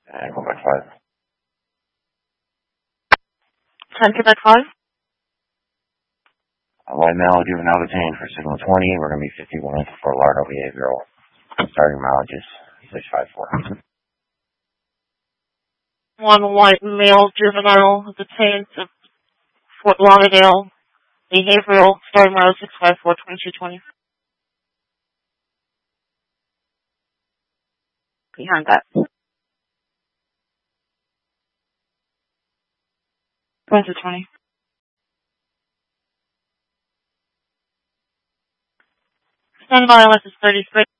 And Quebec 5. 10 Quebec 5. White male juvenile detained for signal 20. We're going to be 51 for Fort Lauderdale behavioral. Starting mileage is 654. 1 white male juvenile detained at Fort Lauderdale behavioral. Starting mileage 654, 2220. Behind that. 2220. Stand by unless it's 33.